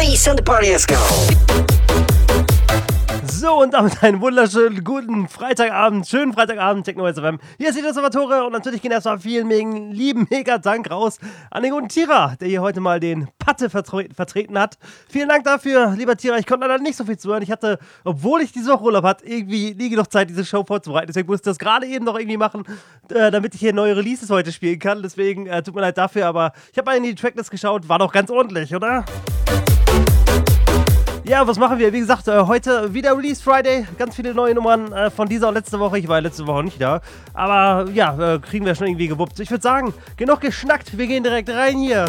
bass and the party has gone. So, und damit einen wunderschönen guten Freitagabend, schönen Freitagabend, Techno SFM. Hier ist die Observatore und natürlich gehen erstmal vielen lieben mega Dank raus an den guten Tira, der hier heute mal den Patte vertreten hat. Vielen Dank dafür, lieber Tira. Ich konnte leider nicht so viel zuhören. Ich hatte, obwohl ich diese Woche Urlaub hatte, irgendwie nie genug Zeit, diese Show vorzubereiten. Deswegen musste ich das gerade eben noch irgendwie machen, damit ich hier neue Releases heute spielen kann. Deswegen tut mir leid dafür, aber ich habe mal in die Tracklist geschaut, war doch ganz ordentlich, oder? Ja, was machen wir? Wie gesagt, heute wieder Release Friday. Ganz viele neue Nummern von dieser und letzte Woche. Ich war letzte Woche nicht da. Aber ja, kriegen wir schon irgendwie gewuppt. Ich würde sagen, genug geschnackt. Wir gehen direkt rein hier.